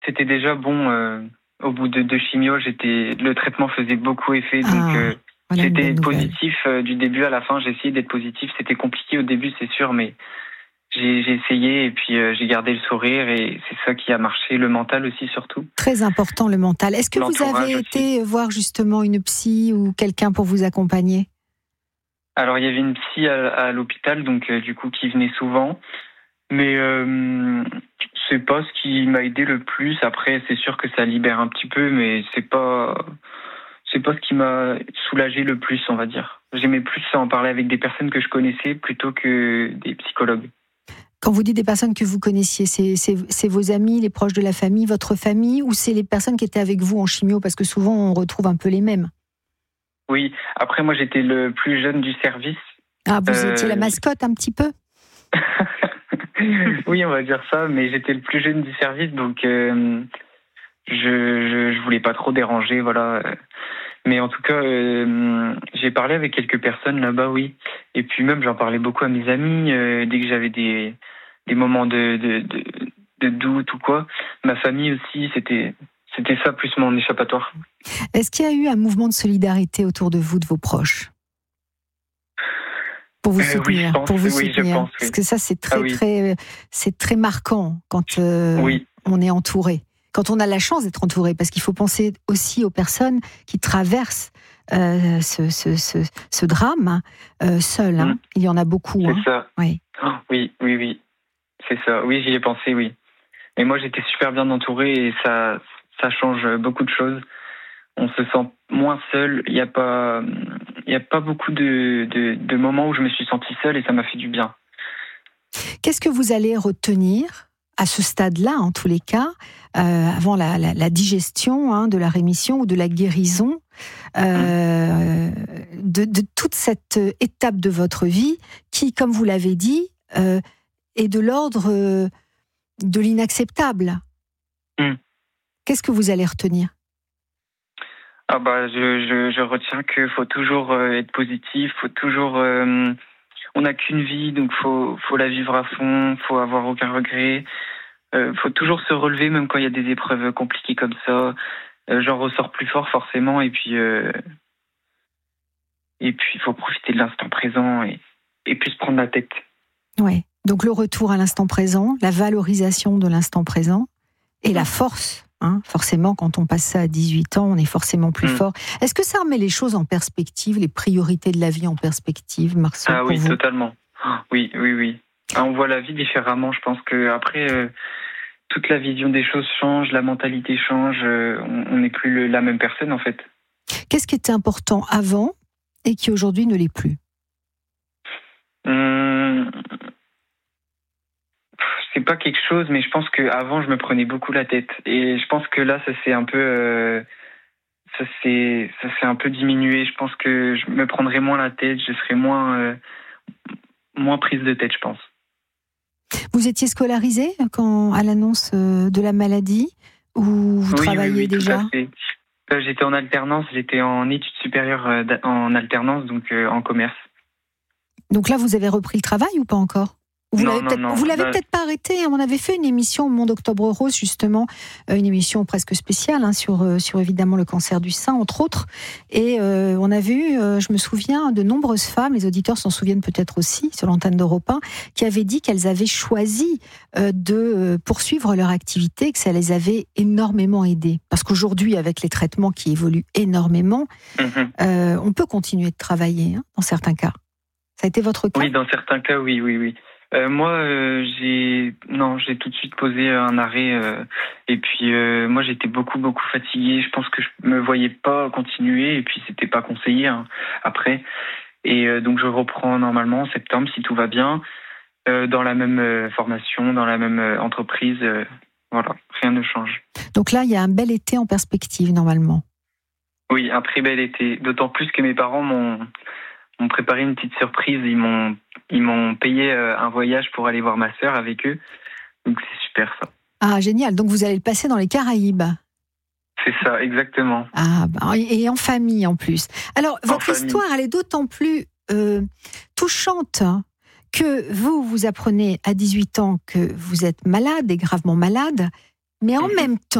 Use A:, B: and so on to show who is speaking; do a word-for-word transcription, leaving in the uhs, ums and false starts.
A: c'était déjà bon. Euh, au bout de deux chimios, j'étais, le traitement faisait beaucoup effet, donc
B: Ah,
A: euh,
B: voilà une
A: j'étais
B: bonne nouvelle.
A: positif euh, du début à la fin. J'ai essayé d'être positif. C'était compliqué au début, c'est sûr, mais j'ai, j'ai essayé et puis euh, j'ai gardé le sourire et c'est ça qui a marché. Le mental aussi, surtout.
B: Très important, le mental. Est-ce que vous avez
A: L'entourage aussi.
B: été voir justement une psy ou quelqu'un pour vous accompagner ?
A: Alors, il y avait une psy à, à l'hôpital, donc euh, du coup, qui venait souvent. Mais euh, c'est pas ce qui m'a aidé le plus. Après, c'est sûr que ça libère un petit peu, mais c'est pas, c'est pas ce qui m'a soulagé le plus, on va dire. J'aimais plus en parler avec des personnes que je connaissais plutôt que des psychologues.
B: Quand vous dites des personnes que vous connaissiez, c'est, c'est, c'est vos amis, les proches de la famille, votre famille, ou c'est les personnes qui étaient avec vous en chimio ? Parce que souvent, on retrouve un peu les mêmes.
A: Oui, après, moi, j'étais le plus jeune du service.
B: Ah, vous
A: Euh,
B: étiez la mascotte un petit peu ?
A: Oui, on va dire ça, mais j'étais le plus jeune du service, donc euh, je, je je voulais pas trop déranger, voilà. Mais en tout cas, euh, j'ai parlé avec quelques personnes là-bas, oui. Et puis même, j'en parlais beaucoup à mes amis euh, dès que j'avais des des moments de de, de de doute ou quoi. Ma famille aussi, c'était c'était ça plus mon échappatoire.
B: Est-ce qu'il y a eu un mouvement de solidarité autour de vous, de vos proches ? Pour vous
A: Euh, oui,
B: soutenir,
A: je pense,
B: pour vous
A: oui, je
B: soutenir.
A: pense, oui.
B: Parce que ça, c'est très,
A: Ah oui.
B: très, c'est très marquant quand euh,
A: Oui.
B: on est entouré. Quand on a la chance d'être entouré, parce qu'il faut penser aussi aux personnes qui traversent euh, ce, ce, ce, ce drame euh, seules. Hein.
A: Mm.
B: Il y en a beaucoup.
A: C'est
B: hein.
A: ça.
B: Oui.
A: Oh, oui, oui, oui. C'est ça. Oui, j'y ai pensé, oui. Mais moi, j'étais super bien entouré et ça, ça change beaucoup de choses. On se sent moins seul. Il n'y a pas, il y a pas beaucoup de, de, de moments où je me suis senti seul et ça m'a fait du bien.
B: Qu'est-ce que vous allez retenir à ce stade-là, en tous les cas, euh, avant la, la, la digestion hein, de la rémission ou de la guérison, euh, mmh. de, de toute cette étape de votre vie qui, comme vous l'avez dit, euh, est de l'ordre euh, de l'inacceptable.
A: Mmh.
B: Qu'est-ce que vous allez retenir ?
A: Ah bah, je, je, je retiens qu'il faut toujours euh, être positif, faut toujours, euh, on n'a qu'une vie, donc faut, faut la vivre à fond, faut avoir aucun regret, euh, faut toujours se relever même quand il y a des épreuves compliquées comme ça. Euh, j'en ressors plus fort forcément, et puis, euh, et puis il faut profiter de l'instant présent et, et puis se prendre la tête.
B: Ouais. Donc le retour à l'instant présent, la valorisation de l'instant présent et la force. Hein, forcément, quand on passe ça à dix-huit ans, on est forcément plus mmh. fort. Est-ce que ça remet les choses en perspective, les priorités de la vie en perspective, Marceau ?
A: Ah oui,
B: vous
A: totalement. Oui, oui, oui. On voit la vie différemment. Je pense que après, euh, toute la vision des choses change, la mentalité change. Euh, on n'est plus le, la même personne en fait.
B: Qu'est-ce qui était important avant et qui aujourd'hui ne l'est plus ?
A: hum... C'est pas quelque chose, mais je pense qu'avant, je me prenais beaucoup la tête. Et je pense que là, ça s'est un peu, euh, ça s'est, ça s'est un peu diminué. Je pense que je me prendrais moins la tête, je serais moins, euh, moins prise de tête, je pense.
B: Vous étiez scolarisé quand, à l'annonce de la maladie, ou vous
A: oui,
B: travailliez
A: oui, oui,
B: déjà ?
A: tout à fait. Euh, j'étais en alternance, j'étais en études supérieures euh, en alternance, donc euh, en commerce.
B: Donc là, vous avez repris le travail ou pas encore ? Vous
A: non,
B: l'avez,
A: non,
B: peut-être,
A: non,
B: vous l'avez
A: bah...
B: peut-être pas arrêté. On avait fait une émission au Monde Octobre Rose, justement, une émission presque spéciale hein, sur, sur évidemment le cancer du sein, entre autres. Et euh, on avait eu, euh, je me souviens, de nombreuses femmes, les auditeurs s'en souviennent peut-être aussi, sur l'antenne d'Europe un, qui avaient dit qu'elles avaient choisi euh, de poursuivre leur activité, que ça les avait énormément aidées. Parce qu'aujourd'hui, avec les traitements qui évoluent énormément, mm-hmm. euh, on peut continuer de travailler, hein, dans certains cas. Ça a été votre cas ?
A: Oui, dans certains cas, oui, oui, oui. Euh, moi, euh, j'ai non, j'ai tout de suite posé un arrêt. Euh, et puis, euh, moi, j'étais beaucoup, beaucoup fatigué. Je pense que je me voyais pas continuer. Et puis, c'était pas conseillé hein, après. Et euh, donc, je reprends normalement en septembre, si tout va bien, euh, dans la même euh, formation, dans la même euh, entreprise. Euh, voilà, rien ne change.
B: Donc là, il y a un bel été en perspective, normalement.
A: Oui, un très bel été. D'autant plus que mes parents m'ont m'ont préparé une petite surprise. Ils m'ont Ils m'ont payé un voyage pour aller voir ma sœur avec eux. Donc, c'est super, ça.
B: Ah, génial. Donc, vous allez le passer dans les Caraïbes.
A: C'est ça, exactement.
B: Ah, bah, et en famille, en plus. Alors,
A: en
B: votre
A: famille.
B: histoire, elle est d'autant plus euh, touchante que vous, vous apprenez à dix-huit ans que vous êtes malade et gravement malade. Mais en
A: Mhm.
B: même temps,